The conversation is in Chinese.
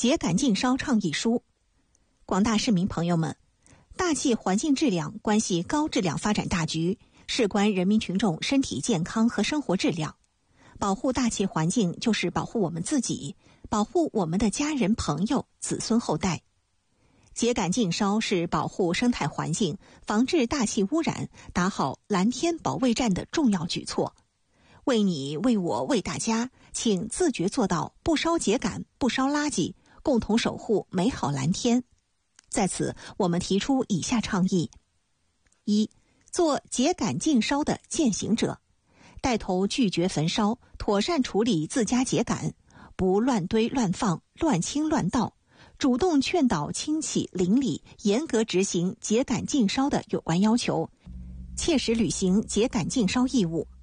秸秆禁烧倡议书。广大市民朋友们，大气环境质量关系高质量发展大局，事关人民群众身体健康和生活质量。保护大气环境就是保护我们自己，保护我们的家人朋友、子孙后代。秸秆禁烧是保护生态环境、防治大气污染、打好蓝天保卫战的重要举措。为你、为我、为大家，请自觉做到不烧秸秆、不烧垃圾，共同守护美好蓝天。在此，我们提出以下倡议：一、做秸秆禁烧的践行者，带头拒绝焚烧，妥善处理自家秸秆，不乱堆乱放、乱倾乱倒，主动劝导亲戚邻里严格执行秸秆禁烧的有关要求，切实履行秸秆禁烧义务。